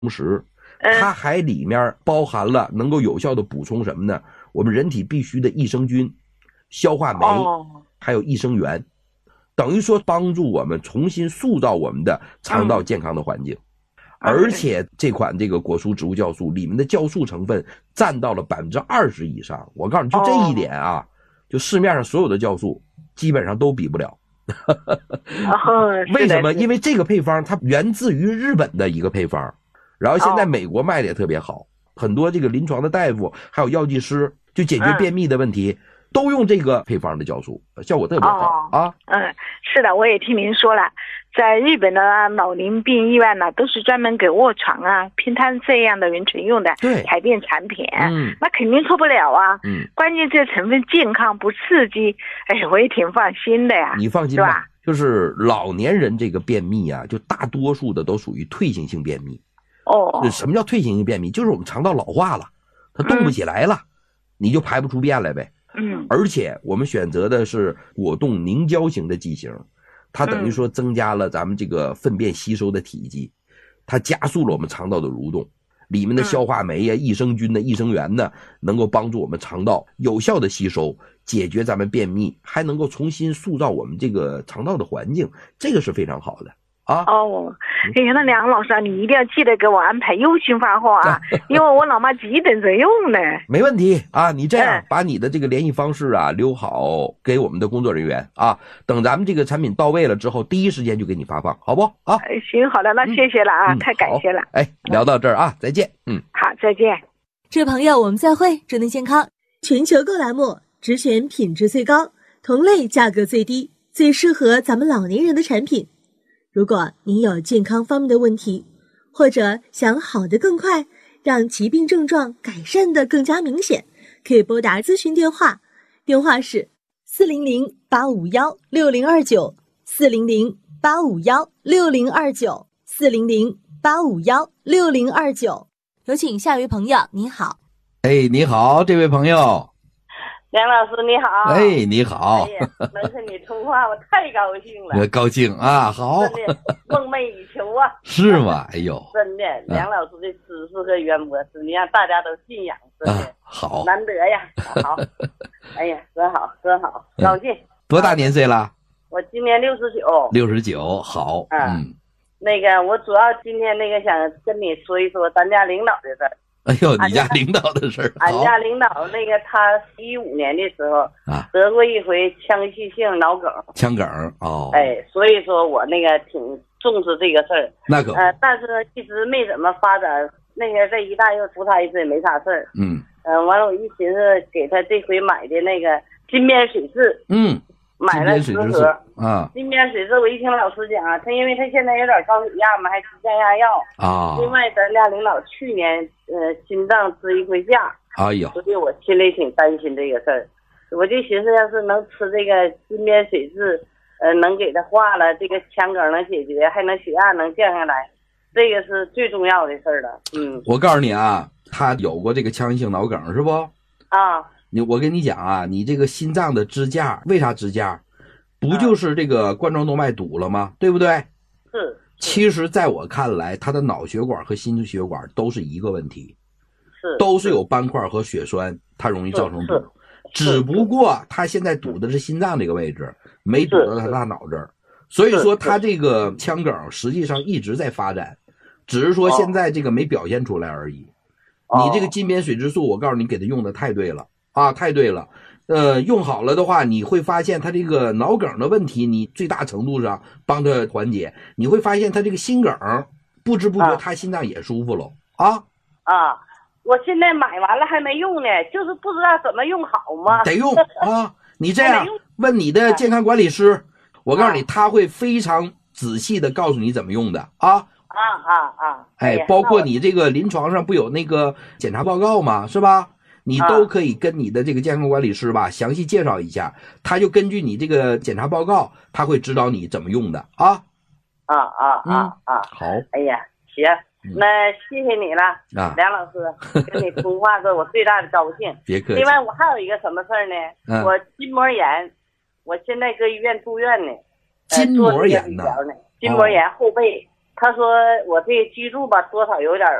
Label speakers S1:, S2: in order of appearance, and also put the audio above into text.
S1: 食，它还里面包含了能够有效的补充什么呢？我们人体必须的益生菌、消化酶，还有益生元，等于说帮助我们重新塑造我们的肠道健康的环境。而且这款这个果蔬植物酵素里面的酵素成分占到了20%以上，我告诉你，就这一点啊，就市面上所有的酵素基本上都比不了。为什么？因为这个配方它源自于日本的一个配方，然后现在美国卖的也特别好，很多这个临床的大夫还有药剂师就解决便秘的问题，都用这个配方的酵素，效果特别好啊。
S2: 是的，我也听您说了，在日本的老龄病医院呢，都是专门给卧床啊、偏瘫这样的人群用的排便产品。那肯定错不了啊。关键这成分健康不刺激，我也挺放心的呀。
S1: 你放心吧，就是老年人这个便秘啊，就大多数的都属于退行性便秘。什么叫退行性便秘？就是我们肠道老化了，它动不起来了，你就排不出便来呗。而且我们选择的是果冻凝胶型的剂型，它等于说增加了咱们这个粪便吸收的体积，它加速了我们肠道的蠕动，里面的消化酶啊、益生菌的益生元呢，能够帮助我们肠道有效的吸收，解决咱们便秘，还能够重新塑造我们这个肠道的环境，这个是非常好的啊。
S2: 那梁老师啊，你一定要记得给我安排优先发货啊，因为我老妈急等着用呢。
S1: 没问题啊，你这样把你的这个联系方式啊留好给我们的工作人员啊，等咱们这个产品到位了之后，第一时间就给你发放，好不啊？
S2: 行，好的，那谢谢了啊，太感谢了。
S1: 聊到这儿啊，再见。
S2: 好，再见。
S3: 这位朋友，我们再会。智能健康全球购栏目，只选品质最高、同类价格最低、最适合咱们老年人的产品。如果您有健康方面的问题，或者想好得更快，让疾病症状改善得更加明显，可以拨打咨询电话，电话是400-851-6029 400-851-6029 400-851-6029。有请下一位朋友，您好。
S1: 你好，这位朋友。
S4: 梁老师你好。
S1: 你好。
S4: 能和你通话我太高兴了。
S1: 高兴啊，好。
S4: 真的梦寐以求啊。
S1: 是吗？真
S4: 的，梁老师的知识和渊博，实际上大家都信仰，真的。
S1: 好。
S4: 难得呀。好。真好，高兴。
S1: 多大年岁了？
S4: 我今年69。
S1: 69，好。
S4: 那个我主要今天想跟你说一说咱家领导的事儿。
S1: 你家领导的事儿。
S4: 俺家领导他15年的时候得过一回腔隙性脑梗。
S1: 腔梗
S4: 所以说我挺重视这个事儿。
S1: 那可
S4: 但是一直没怎么发展。这一大又出他一次也没啥事儿。完了我一寻思给他这回买的金边水蛭。买了10盒金边水蛭。我一听老师讲他因为他现在有点高血压嘛，还吃降压药另外咱家领导去年心脏支一回架。所以我心里挺担心这个事儿。我就寻思要是能吃这个金边水蛭能给他化了，这个腔梗能解决，还能血压能降下来，这个是最重要的事儿了。
S1: 我告诉你啊，他有过这个腔隙性脑梗是不？我跟你讲啊，你这个心脏的支架，为啥支架？不就是这个冠状动脉堵了吗？对不对？
S4: 是。
S1: 其实在我看来，他的脑血管和心血管都是一个问题，都是有斑块和血栓，它容易造成堵。只不过他现在堵的是心脏这个位置，没堵到他大脑这儿，所以说他这个腔梗实际上一直在发展，只是说现在这个没表现出来而已。你这个金边水蛭素，我告诉你，给他用的太对了。太对了，用好了的话，你会发现他这个脑梗的问题，你最大程度上帮他缓解。你会发现他这个心梗，不知不觉他心脏也舒服了
S4: 我现在买完了还没用呢，就是不知道怎么用好嘛。
S1: 得用你这样问你的健康管理师，我告诉你，他会非常仔细的告诉你怎么用的包括你这个临床上不有那个检查报告吗？是吧？你都可以跟你的这个健康管理师吧详细介绍一下，他就根据你这个检查报告，他会指导你怎么用的好。
S4: 行，那谢谢你了梁老师，跟你通话是我最大的高兴。
S1: 别客气。
S4: 另外我还有一个什么事儿呢？我筋膜炎，我现在搁医院住院呢。
S1: 筋膜炎呢？
S4: 筋膜炎后背他说我这居住吧，多少有点